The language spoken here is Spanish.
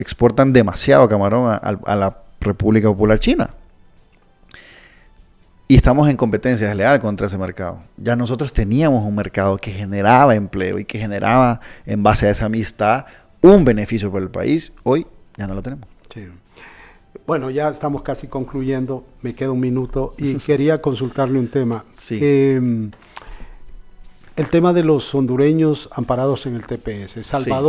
exportan demasiado camarón a la República Popular China. Y estamos en competencia desleal contra ese mercado. Ya nosotros teníamos un mercado que generaba empleo y que generaba, en base a esa amistad, un beneficio para el país. Hoy ya no lo tenemos. Sí. Bueno, ya estamos casi concluyendo. Me queda un minuto y quería consultarle un tema. Sí. El tema de los hondureños amparados en el TPS. Salvador